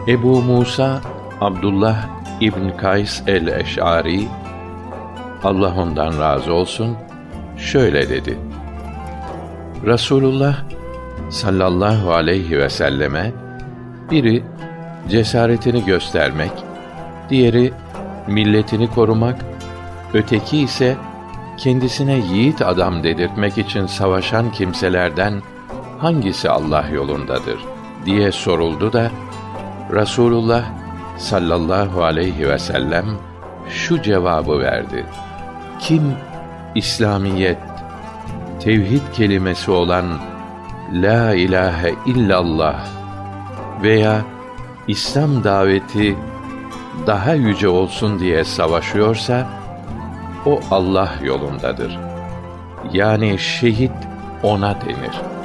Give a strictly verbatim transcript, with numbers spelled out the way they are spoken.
Ebu Musa Abdullah İbn Kays el-Eş'ari, Allah ondan razı olsun, şöyle dedi: Rasulullah sallallahu aleyhi ve selleme biri cesaretini göstermek, diğeri milletini korumak, öteki ise kendisine yiğit adam dedirtmek için savaşan kimselerden hangisi Allah yolundadır diye soruldu da Rasulullah sallallahu aleyhi ve sellem şu cevabı verdi: Kim İslamiyet, tevhid kelimesi olan la ilahe illallah veya İslam daveti daha yüce olsun diye savaşıyorsa, o Allah yolundadır. Yani şehit ona denir.